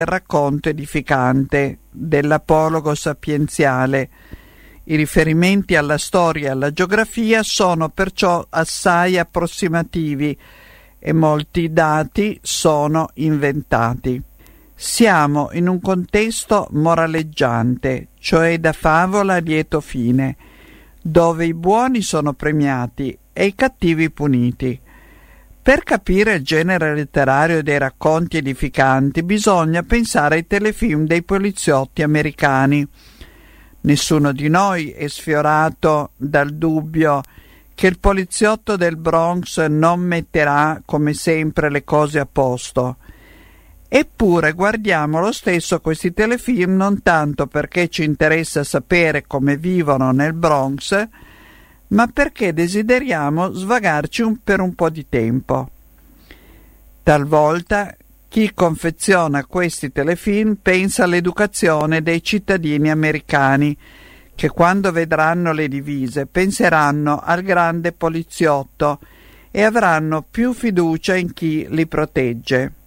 racconto edificante dell'apologo sapienziale. I riferimenti alla storia e alla geografia sono perciò assai approssimativi e molti dati sono inventati. Siamo in un contesto moraleggiante, cioè da favola a lieto fine, dove i buoni sono premiati e i cattivi puniti. Per capire il genere letterario dei racconti edificanti bisogna pensare ai telefilm dei poliziotti americani. Nessuno di noi è sfiorato dal dubbio che il poliziotto del Bronx non metterà come sempre le cose a posto. Eppure guardiamo lo stesso questi telefilm non tanto perché ci interessa sapere come vivono nel Bronx, ma perché desideriamo svagarci per un po' di tempo. Talvolta chi confeziona questi telefilm pensa all'educazione dei cittadini americani, che quando vedranno le divise penseranno al grande poliziotto e avranno più fiducia in chi li protegge.